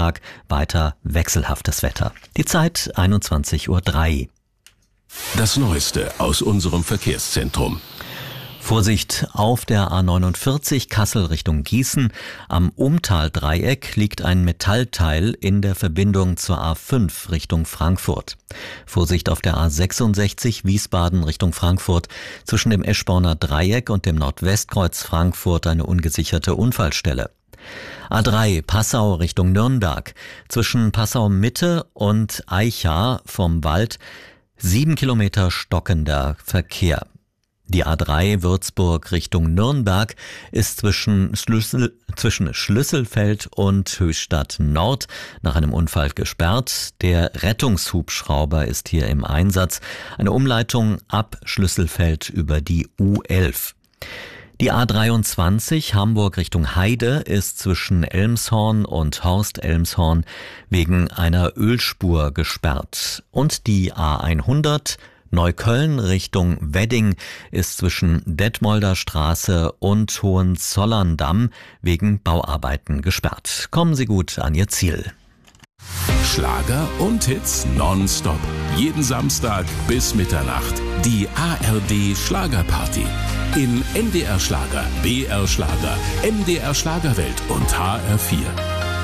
Nachmittag weiter wechselhaftes Wetter. Die Zeit 21:03 Uhr. Das Neueste aus unserem Verkehrszentrum. Vorsicht auf der A49 Kassel Richtung Gießen. Am Umtaldreieck liegt ein Metallteil in der Verbindung zur A5 Richtung Frankfurt. Vorsicht auf der A66 Wiesbaden Richtung Frankfurt. Zwischen dem Eschborner Dreieck und dem Nordwestkreuz Frankfurt eine ungesicherte Unfallstelle. A3 Passau Richtung Nürnberg. Zwischen Passau Mitte und Aicha vom Wald 7 Kilometer stockender Verkehr. Die A3 Würzburg Richtung Nürnberg ist zwischen Schlüsselfeld und Höchstadt Nord nach einem Unfall gesperrt. Der Rettungshubschrauber ist hier im Einsatz. Eine Umleitung ab Schlüsselfeld über die U11. Die A23 Hamburg Richtung Heide ist zwischen Elmshorn und Horst Elmshorn wegen einer Ölspur gesperrt. Und die A100 Neukölln Richtung Wedding ist zwischen Detmolder Straße und Hohenzollern-Damm wegen Bauarbeiten gesperrt. Kommen Sie gut an Ihr Ziel. Schlager und Hits nonstop. Jeden Samstag bis Mitternacht. Die ARD Schlagerparty. In NDR Schlager, BR Schlager, MDR Schlagerwelt und HR4.